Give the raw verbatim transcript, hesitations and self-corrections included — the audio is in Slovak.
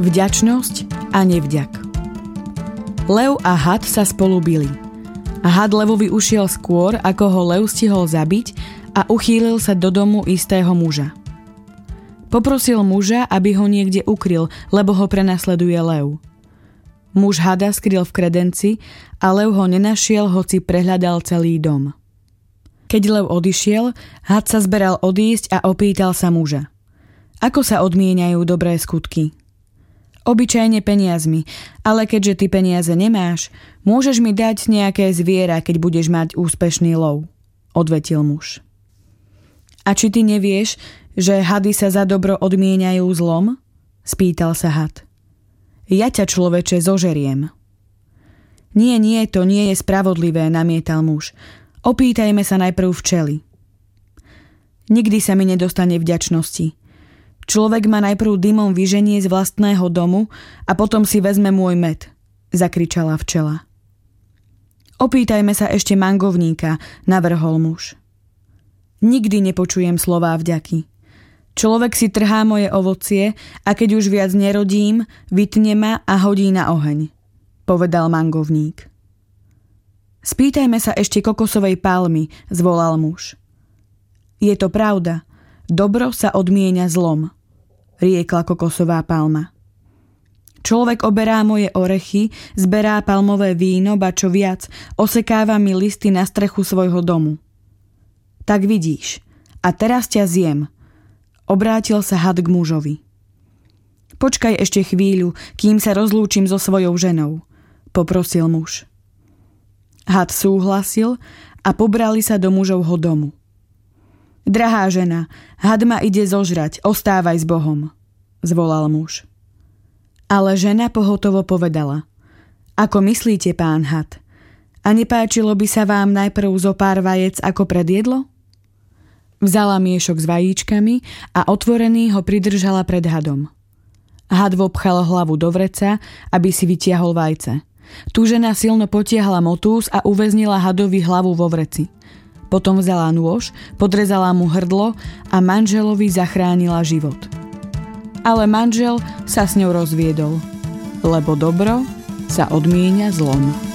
Vďačnosť a nevďak. Lev a had sa spolu bili. Had levovi ušiel skôr, ako ho lev stihol zabiť a uchýlil sa do domu istého muža. Poprosil muža, aby ho niekde ukryl, lebo ho prenasleduje lev. Muž hada skryl v kredenci a lev ho nenašiel, hoci prehľadal celý dom. Keď lev odišiel, had sa zberal odísť a opýtal sa muža. Ako sa odmieňajú dobré skutky? Obyčajne peniazmi, ale keďže ty peniaze nemáš, môžeš mi dať nejaké zviera, keď budeš mať úspešný lov, odvetil muž. A či ty nevieš, že hady sa za dobro odmieňajú zlom? Spýtal sa had. Ja ťa, človeče, zožeriem. Nie, nie, to nie je spravodlivé, namietal muž. Opýtajme sa najprv včely. Nikdy sa mi nedostane vďačnosti. Človek ma najprv dymom vyženie z vlastného domu a potom si vezme môj med, zakričala včela. Opýtajme sa ešte mangovníka, navrhol muž. Nikdy nepočujem slová vďaky. Človek si trhá moje ovocie a keď už viac nerodím, vytne ma a hodí na oheň, povedal mangovník. Spýtajme sa ešte kokosovej palmy, zvolal muž. Je to pravda. Dobro sa odmienia zlom, riekla kokosová palma. Človek oberá moje orechy, zberá palmové víno, ba čo viac, osekáva mi listy na strechu svojho domu. Tak vidíš, a teraz ťa zjem, obrátil sa had k mužovi. Počkaj ešte chvíľu, kým sa rozlúčim so svojou ženou, poprosil muž. Had súhlasil a pobrali sa do mužovho domu. Drahá žena, had ma ide zožrať, ostávaj s Bohom, zvolal muž. Ale žena pohotovo povedala. Ako myslíte, pán had? A nepáčilo by sa vám najprv zo pár vajec ako predjedlo? Vzala miešok s vajíčkami a otvorený ho pridržala pred hadom. Had vopchal hlavu do vreca, aby si vytiahol vajce. Tu žena silno potiahla motús a uväznila hadovi hlavu vo vreci. Potom vzala nôž, podrezala mu hrdlo a manželovi zachránila život. Ale manžel sa s ňou rozviedol, lebo dobro sa odmienia zlom.